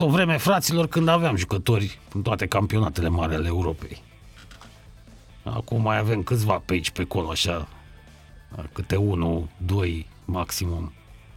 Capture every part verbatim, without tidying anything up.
o vreme, fraților, când aveam jucători în toate campionatele mari ale Europei. Acum mai avem câțiva pe aici, pe acolo, așa, câte unul, doi, maximum.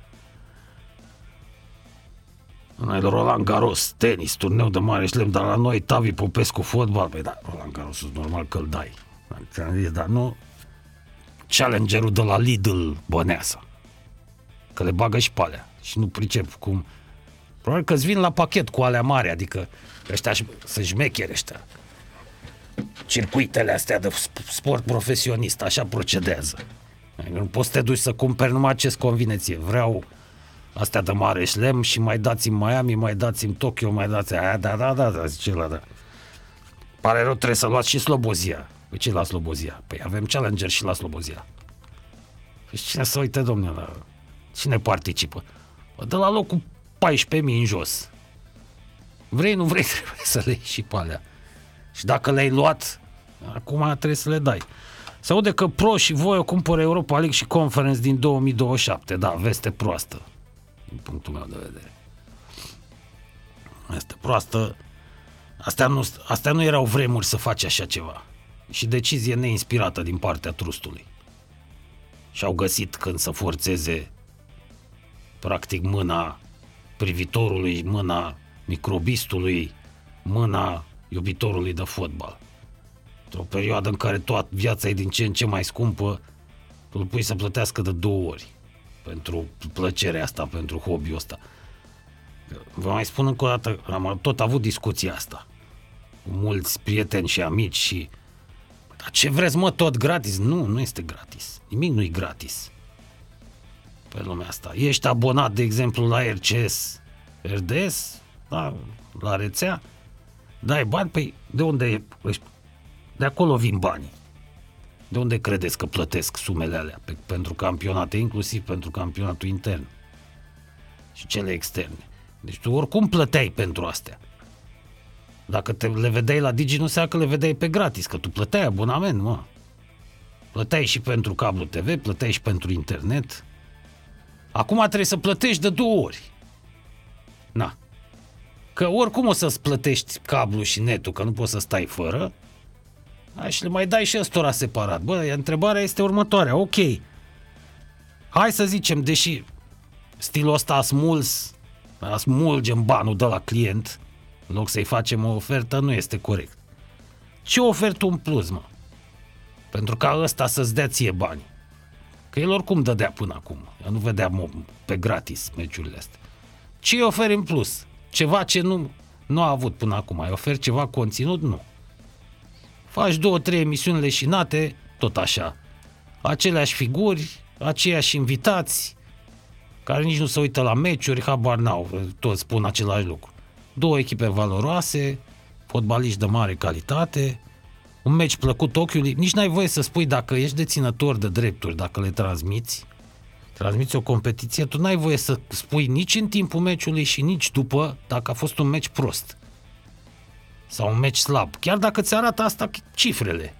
Noi de Roland Garros, tenis, turneu de mare șlem, dar la noi Tavi Popescu, fotbal, păi da, Roland Garros, normal că îl dai. Dar nu challengerul de la Lidl Băneasa, că le bagă și pe alea și nu pricep cum. Probabil că îți vin la pachet cu alea mari, adică ăștia să șmecheri ăștia. Circuitele astea de sport profesionist, așa procedează. Nu poți să te duci să cumperi numai ce-ți convine ție. Vreau astea de mare șlem și mai dați-mi Miami, mai dați-mi Tokyo, mai dați aia, da, da, da, da, zice ăla, da. Pare rău, trebuie să luați și Slobozia. Păi ce la Slobozia? Păi avem Challenger și la Slobozia. Păi cine să uite, domnule, la... cine participă? De la locul paisprezece mii în jos. Vrei, nu vrei, trebuie să le iei și pe alea. Și dacă le-ai luat, acum trebuie să le dai. Se aude că Pro și voi o cumpără Europa League și Conference din două mii douăzeci și șapte. Da, veste proastă, din punctul meu de vedere. Este proastă. Astea nu, astea nu erau vremuri să faci așa ceva. Și decizie neinspirată din partea trustului. Și-au găsit când să forțeze practic mâna privitorului, mâna microbistului, mâna iubitorului de fotbal. Într-o perioadă în care toată viața e din ce în ce mai scumpă, tu îl pui să plătească de două ori pentru plăcerea asta, pentru hobby-ul ăsta. Vă mai spun încă o dată, am tot avut discuția asta cu mulți prieteni și amici și dar ce vreți, mă, tot gratis? Nu, nu este gratis. Nimic nu e gratis pe lumea asta. Ești abonat, de exemplu, la R C S, R D S, da, la rețea, dai bani, păi de unde e? De acolo vin banii. De unde credeți că plătesc sumele alea? Pe, pentru campionate, inclusiv pentru campionatul intern și cele externe. Deci tu oricum plăteai pentru astea. Dacă te, le vedeai la Digi, nu înseamnă că le vedeai pe gratis, că tu plăteai abonament, mă. Plăteai și pentru cablu T V, plăteai și pentru internet. Acum trebuie să plătești de două ori. Na. Că oricum o să-ți plătești cablu și netul, că nu poți să stai fără. Hai și le mai dai și ăstora separat. Bă, întrebarea este următoarea. Ok. Hai să zicem, deși stilul ăsta a smuls, a smulgem banul de la client, în loc să-i facem o ofertă, nu este corect. Ce ofertă un plus, mă? Pentru ca ăsta să-ți dea ție bani. Că el oricum dădea până acum. Eu nu vedeam pe gratis meciurile astea. Ce oferi în plus? Ceva ce nu, nu a avut până acum. Ai oferi ceva conținut? Nu. Faci două, trei emisiuni leșinate, tot așa. Aceleași figuri, aceiași invitați, care nici nu se uită la meciuri, habar n-au, toți spun același lucru. Două echipe valoroase, fotbaliști de mare calitate, un meci plăcut ochiului, nici n-ai voie să spui dacă ești deținător de drepturi, dacă le transmiți, transmiți o competiție, tu n-ai voie să spui nici în timpul meciului și nici după dacă a fost un meci prost sau un meci slab, chiar dacă ți arată asta cifrele.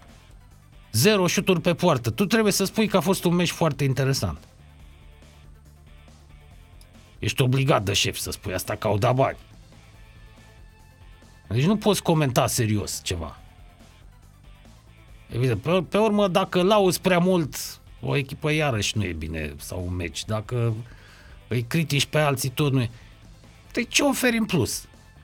Zero șuturi pe poartă, tu trebuie să spui că a fost un meci foarte interesant. Ești obligat de șef să spui asta, că au dat bani. Deci nu poți comenta serios ceva. Evident, pe, pe urmă, dacă lauzi prea mult o echipă, iarăși nu e bine, sau un meci. Dacă îi critici pe alții, tot nu e. Deci ce oferi în plus?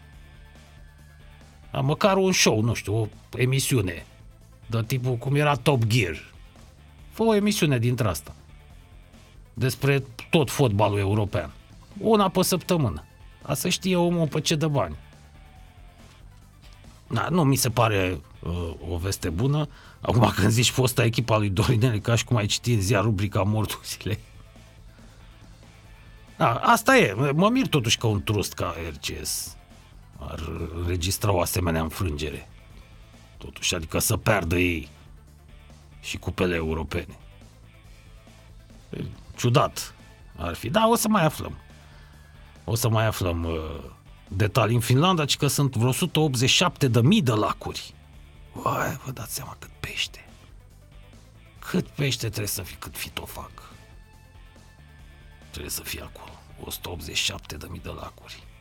A, măcar un show, nu știu, o emisiune de tipul cum era Top Gear. Fă o emisiune dintre asta despre tot fotbalul european. Una pe săptămână. A să știe omul pe ce dă bani. Da, nu mi se pare uh, o veste bună. Acum când zici fosta echipa lui Dorinel, ca și cum ai citit în ziar rubrica Mortul Zilei. Da, asta e. Mă mir totuși că un trust ca R C S ar registra o asemenea înfrângere. Totuși, adică să pierdă ei și cupele europene. Ciudat ar fi. Da, o să mai aflăm. O să mai aflăm uh, detalii în Finlanda, ci că sunt vreo o sută optzeci și șapte de mii de lacuri. Uai, vă dați seama cât pește. Cât pește trebuie să fie, cât fitofac. Trebuie să fie acolo. o sută optzeci și șapte de mii de lacuri.